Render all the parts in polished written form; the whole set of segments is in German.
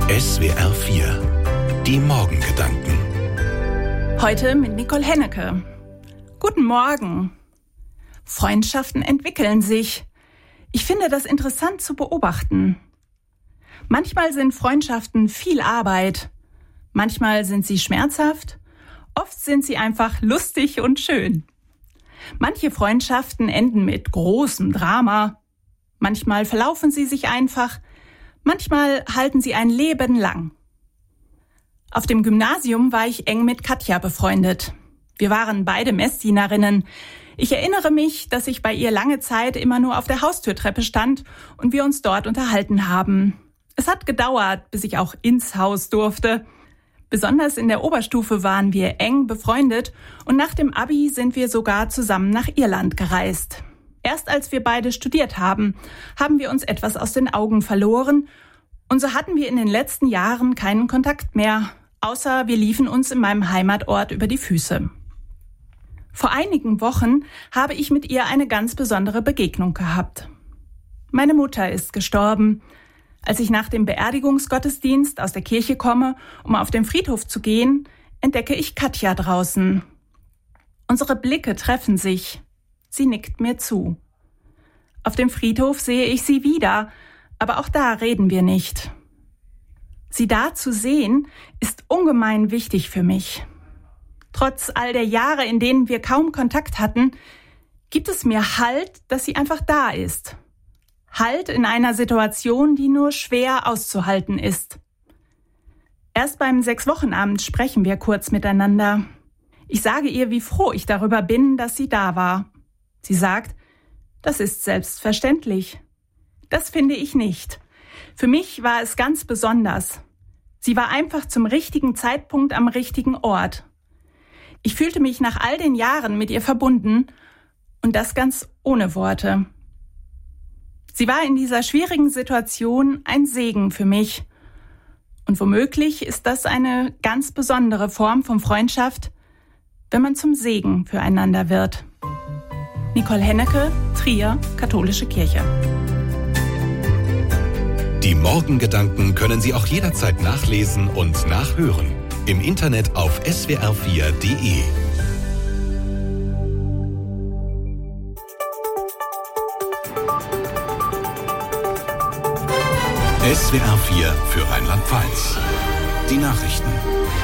SWR 4. Die Morgengedanken. Heute mit Nicole Hennecke. Guten Morgen. Freundschaften entwickeln sich. Ich finde das interessant zu beobachten. Manchmal sind Freundschaften viel Arbeit. Manchmal sind sie schmerzhaft. Oft sind sie einfach lustig und schön. Manche Freundschaften enden mit großem Drama. Manchmal verlaufen sie sich einfach. Manchmal halten sie ein Leben lang. Auf dem Gymnasium war ich eng mit Katja befreundet. Wir waren beide Messdienerinnen. Ich erinnere mich, dass ich bei ihr lange Zeit immer nur auf der Haustürtreppe stand und wir uns dort unterhalten haben. Es hat gedauert, bis ich auch ins Haus durfte. Besonders in der Oberstufe waren wir eng befreundet und nach dem Abi sind wir sogar zusammen nach Irland gereist. Erst als wir beide studiert haben, haben wir uns etwas aus den Augen verloren und so hatten wir in den letzten Jahren keinen Kontakt mehr, außer wir liefen uns in meinem Heimatort über die Füße. Vor einigen Wochen habe ich mit ihr eine ganz besondere Begegnung gehabt. Meine Mutter ist gestorben. Als ich nach dem Beerdigungsgottesdienst aus der Kirche komme, um auf den Friedhof zu gehen, entdecke ich Katja draußen. Unsere Blicke treffen sich. Sie nickt mir zu. Auf dem Friedhof sehe ich sie wieder, aber auch da reden wir nicht. Sie da zu sehen, ist ungemein wichtig für mich. Trotz all der Jahre, in denen wir kaum Kontakt hatten, gibt es mir Halt, dass sie einfach da ist. Halt in einer Situation, die nur schwer auszuhalten ist. Erst beim 6-Wochenabend sprechen wir kurz miteinander. Ich sage ihr, wie froh ich darüber bin, dass sie da war. Sie sagt, das ist selbstverständlich. Das finde ich nicht. Für mich war es ganz besonders. Sie war einfach zum richtigen Zeitpunkt am richtigen Ort. Ich fühlte mich nach all den Jahren mit ihr verbunden und das ganz ohne Worte. Sie war in dieser schwierigen Situation ein Segen für mich. Und womöglich ist das eine ganz besondere Form von Freundschaft, wenn man zum Segen füreinander wird. Nicole Hennecke, Trier, Katholische Kirche. Die Morgengedanken können Sie auch jederzeit nachlesen und nachhören. Im Internet auf swr4.de. SWR 4 für Rheinland-Pfalz. Die Nachrichten.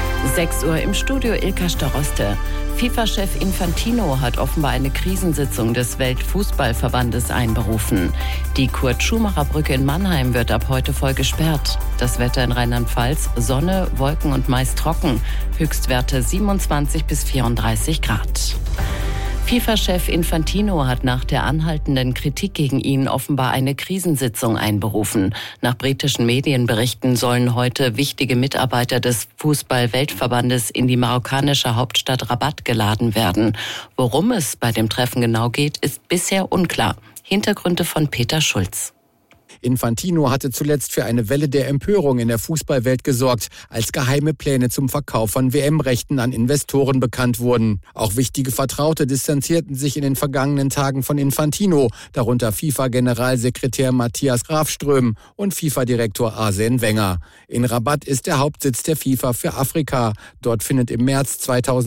6 Uhr im Studio, Ilka Staroste. FIFA-Chef Infantino hat offenbar eine Krisensitzung des Weltfußballverbandes einberufen. Die Kurt-Schumacher-Brücke in Mannheim wird ab heute voll gesperrt. Das Wetter in Rheinland-Pfalz: Sonne, Wolken und meist trocken. Höchstwerte 27 bis 34 Grad. FIFA-Chef Infantino hat nach der anhaltenden Kritik gegen ihn offenbar eine Krisensitzung einberufen. Nach britischen Medienberichten sollen heute wichtige Mitarbeiter des Fußball-Weltverbandes in die marokkanische Hauptstadt Rabat geladen werden. Worum es bei dem Treffen genau geht, ist bisher unklar. Hintergründe von Peter Schulz. Infantino hatte zuletzt für eine Welle der Empörung in der Fußballwelt gesorgt, als geheime Pläne zum Verkauf von WM-Rechten an Investoren bekannt wurden. Auch wichtige Vertraute distanzierten sich in den vergangenen Tagen von Infantino, darunter FIFA-Generalsekretär Matthias Grafström und FIFA-Direktor Arsène Wenger. In Rabat ist der Hauptsitz der FIFA für Afrika. Dort findet im März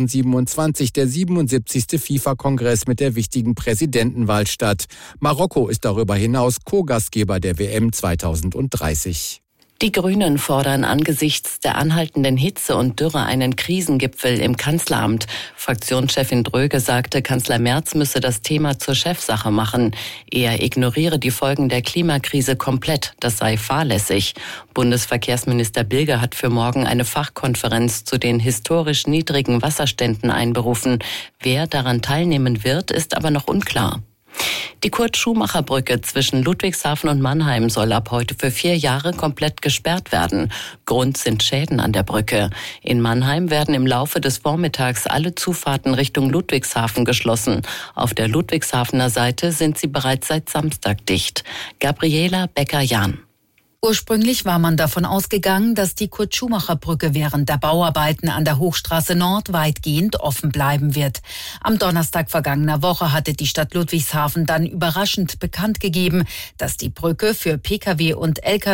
2027 der 77. FIFA-Kongress mit der wichtigen Präsidentenwahl statt. Marokko ist darüber hinaus Co-Gastgeber der WM 2030. Die Grünen fordern angesichts der anhaltenden Hitze und Dürre einen Krisengipfel im Kanzleramt. Fraktionschefin Dröge sagte, Kanzler Merz müsse das Thema zur Chefsache machen. Er ignoriere die Folgen der Klimakrise komplett. Das sei fahrlässig. Bundesverkehrsminister Bilger hat für morgen eine Fachkonferenz zu den historisch niedrigen Wasserständen einberufen. Wer daran teilnehmen wird, ist aber noch unklar. Die Kurt-Schumacher-Brücke zwischen Ludwigshafen und Mannheim soll ab heute für 4 Jahre komplett gesperrt werden. Grund sind Schäden an der Brücke. In Mannheim werden im Laufe des Vormittags alle Zufahrten Richtung Ludwigshafen geschlossen. Auf der Ludwigshafener Seite sind sie bereits seit Samstag dicht. Gabriela Becker-Jahn. Ursprünglich war man davon ausgegangen, dass die Kurt-Schumacher-Brücke während der Bauarbeiten an der Hochstraße Nord weitgehend offen bleiben wird. Am Donnerstag vergangener Woche hatte die Stadt Ludwigshafen dann überraschend bekannt gegeben, dass die Brücke für Pkw und Lkw